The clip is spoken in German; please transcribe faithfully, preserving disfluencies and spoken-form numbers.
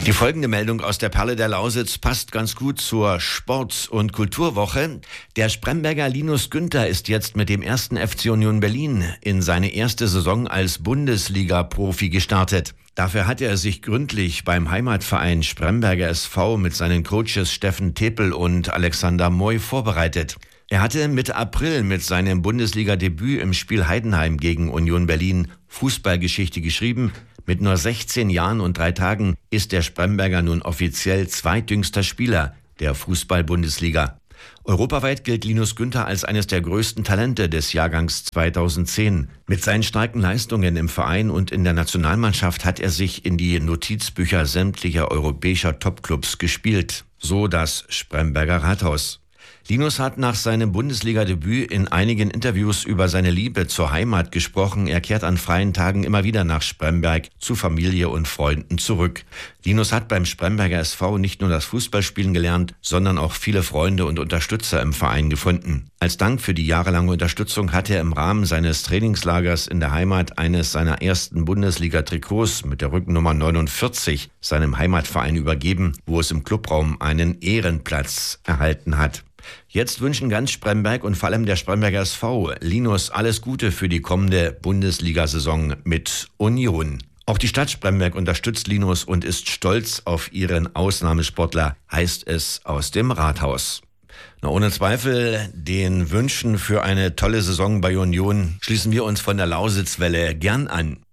Die folgende Meldung aus der Perle der Lausitz passt ganz gut zur Sport- und Kulturwoche. Der Spremberger Linus Günther ist jetzt mit dem ersten F C Union Berlin in seine erste Saison als Bundesliga-Profi gestartet. Dafür hat er sich gründlich beim Heimatverein Spremberger S V mit seinen Coaches Steffen Tepel und Alexander Moy vorbereitet. Er hatte Mitte April mit seinem Bundesliga-Debüt im Spiel Heidenheim gegen Union Berlin Fußballgeschichte geschrieben. Mit nur sechzehn Jahren und drei Tagen ist der Spremberger nun offiziell zweitjüngster Spieler der Fußball-Bundesliga. Europaweit gilt Linus Günther als eines der größten Talente des Jahrgangs zweitausendzehn. Mit seinen starken Leistungen im Verein und in der Nationalmannschaft hat er sich in die Notizbücher sämtlicher europäischer Topclubs gespielt. So das Spremberger Rathaus. Linus hat nach seinem Bundesliga-Debüt in einigen Interviews über seine Liebe zur Heimat gesprochen. Er kehrt an freien Tagen immer wieder nach Spremberg zu Familie und Freunden zurück. Linus hat beim Spremberger S V nicht nur das Fußballspielen gelernt, sondern auch viele Freunde und Unterstützer im Verein gefunden. Als Dank für die jahrelange Unterstützung hat er im Rahmen seines Trainingslagers in der Heimat eines seiner ersten Bundesliga-Trikots mit der Rückennummer neunundvierzig seinem Heimatverein übergeben, wo es im Clubraum einen Ehrenplatz erhalten hat. Jetzt wünschen ganz Spremberg und vor allem der Spremberger S V Linus alles Gute für die kommende Bundesliga-Saison mit Union. Auch die Stadt Spremberg unterstützt Linus und ist stolz auf ihren Ausnahmesportler, heißt es aus dem Rathaus. Na, ohne Zweifel den Wünschen für eine tolle Saison bei Union schließen wir uns von der Lausitzwelle gern an.